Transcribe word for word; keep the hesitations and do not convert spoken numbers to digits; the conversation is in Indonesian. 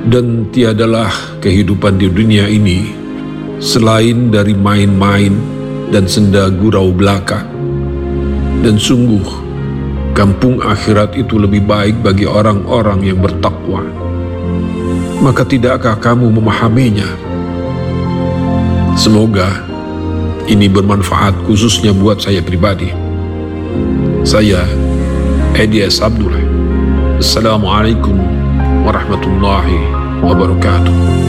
Dan tiadalah kehidupan di dunia ini selain dari main-main dan senda gurau belaka. Dan sungguh, kampung akhirat itu lebih baik bagi orang-orang yang bertakwa. Maka tidakkah kamu memahaminya? Semoga ini bermanfaat khususnya buat saya pribadi. Saya Edi S. Abdullah. Assalamualaikum warahmatullahi wabarakatuh.